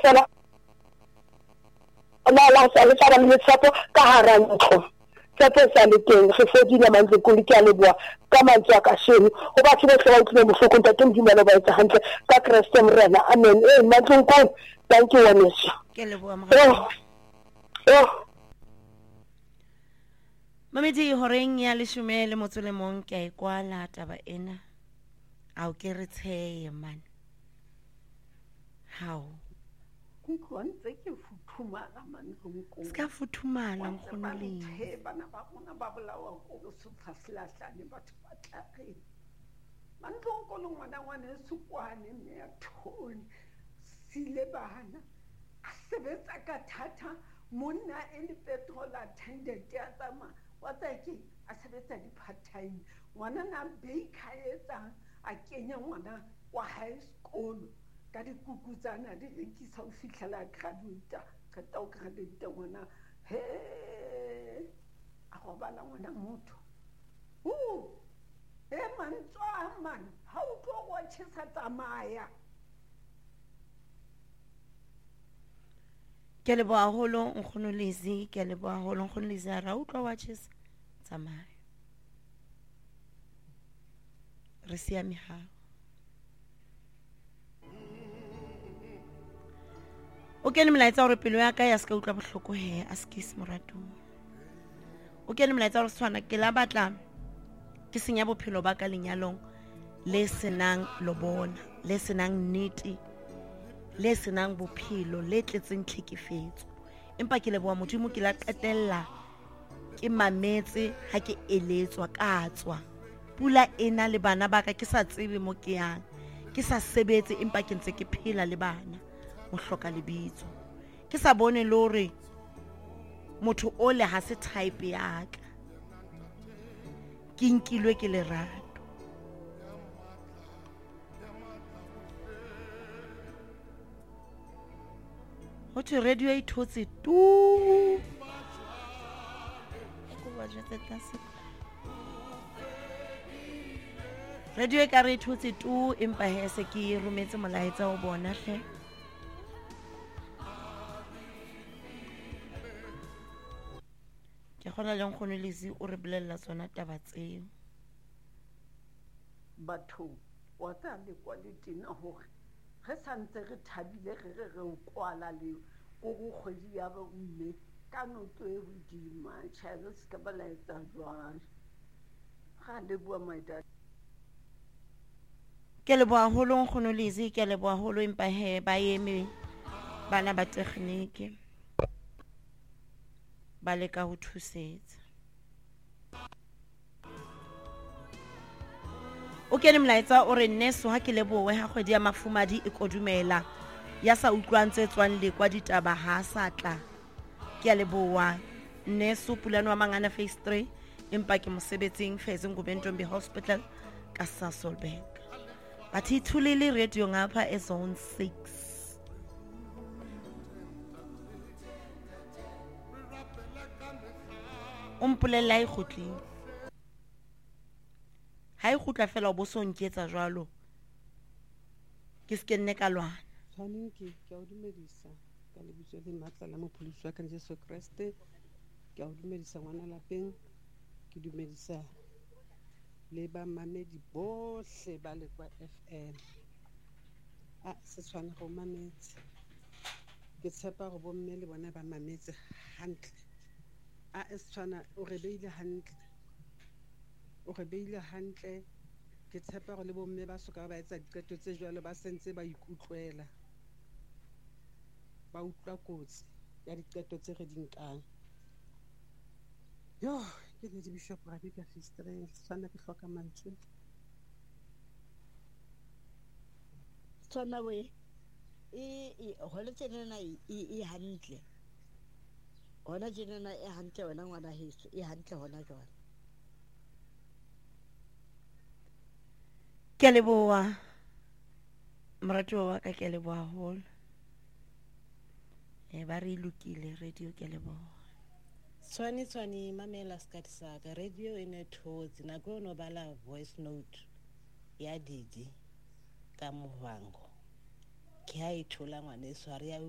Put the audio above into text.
fela la sa le tsara le tsapo ka hara ntlo tsapo sa le teng re fodile mantle kuli ke a le bua ka mantswe a ka sheno go batho ba tla tlile mo foko ntate modimela ba etsa hantle ka Kriste morena amen mantlong ko thank you Wanesha ke le bua mo Mamedi horeng ya leshume le motso le mong ke a ikwala taba ena a o ke re tsheye man how Kuntse ke futhumala mantlong ska futhumala nkgonole bana ba bona ba bolawa go sotlahlahlane batho ba tlare mantlong ko le ngwana sekwane mme ya thoni sile bana a sebetsa ka thata monna e le petrol attendant ya tsama wa tsake a sebetsa di part time ngwana na baker etsa a kenya ngwana wa high school ka dikukutsana di rekisa o fihlela graduate ka tao graduate ngwana he a go bala ngwana motho mantswa man ha o tlo go tshisa tsamaya ke le bua holo nkgonolezi ke le bua holo nkgonolezi ra utlwa wa tshisa tsamaya re siame ha o kene melaetsa gore pelo ya ka ya ska utlwa bohloko he a skis morato o kene melaetsa gore tshwana ke la batla ke senya bophelo ba ka lenyalong le senang lobona le senang nnete le senang bophelo le tletseng tlhekefetso empa ke leboa modimo ke la qetella ke mametse ha ke eletswa ka tswa pula ena le bana ba ka ke sa tsebe mo ke yang ke sa sebetse empa ke ntse ke phela le bana mo hloka lebitso ke sa bone lore motho ole ha se type ya ka ke nkilwe ke lerato ho thwe radio e thotse tu radio e ka re thotse tu empa he se ke rometse molaetsa o bona hle ke gona le nkgonolezi o re bolella tsona taba tseo batho wa tsa le kwa ditina hore ge santse re thabile re kwala le go go kgwedi ya ba mme ka notlo e bodima tšhabe se ka ba laetsa jwang ga le bua maida ke le bua holo nkgonolezi ke le bua holo empa he ba eme bana ba tekniki ba le ka ho thusetsa o kene mlaetsa o re nneso ha ke lebowe ha kgwedi ya mafumadi e kodumela ya sa utlwantse tswang le kwa ditaba ha satla ke a lebowa nneso pulano wa mangana phase 3 empa ke mosebetsing phase Ngubeni Hospital ka Sasolburg bathi thulile radio ngapha e zone 6 umpulela e khutlile ha e khutla fela o boso nketsa jwalo ke se ke nne ka lwana tshwaneke ke a dumedisa ka lebitso le matla la mopholisi wa ka Jesu Kriste ke a dumedisa ngwana lapeng ke dumedisa le ba mamedi bohle ba le kwa FM a se tshwana go mametse ke tshepa go bomme le bona ba mametse hantle a se tshwana o re beile hantle ke tshepa go le bomme ba soka ba etsa diqeto tse jwalo ba sentse ba ikutlwela ba utlwa kotsi ya diqeto tse re dinkang yo ke le Bishop Rabika Fistreng tsana ke hloka mantswe tsana we hole tsenena e hantle hona tsenena e hantle wena ngwana heso e hantle hona jwale ke leboa morato wa ka ke leboa hole ba re lokile radio ke leboa Tshwani mamela skati saka radio ine thotsi nako no bala voice note ya Didi ka Movango ke ha ithola ngwane swari ya